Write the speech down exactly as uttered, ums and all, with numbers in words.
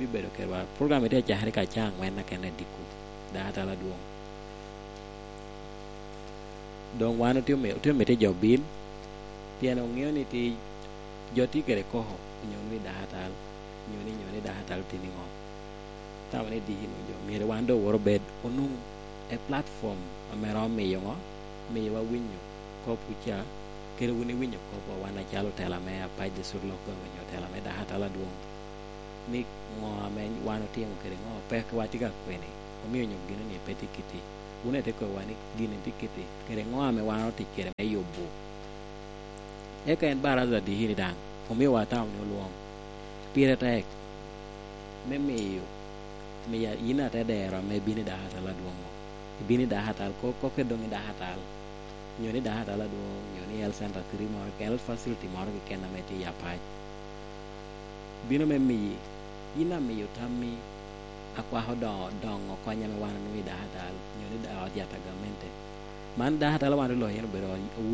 bi bedo kerwa program ite jahri ka chang wen na kene diku data la duong dong wano tio me tio me te jobil tiano ngio ni ti joti kere koho nyoni data nyoni nyoni data tini ngo tawne di hino jo mere wando woro bed onung e platform amero me yongo me wa winyo ko pucha kere woni winyo ko bo wana chalo tela me apa de sur lo ko winyo tela me data la duong mi ngo ame wano tiengo kere ngo pe ko watika kwene o mi nyo gino ni peti kiti une te ko wani gino tikiti kere ngo ame wano tikere me yobu e ka en baraza di hiri dang o mi wa taw no luong pire tek me mi yo me ya ina te dera me bini data la duong bini data ko ko ke dong data nyoni data la duong nyoni el center tri mor kel facility mor ke kena me ti ya pa bino me mi ina mi yo tammi akwa hodo dong ko nyame wana no data nyoni da ya ta gamente man data la wana lo yen bero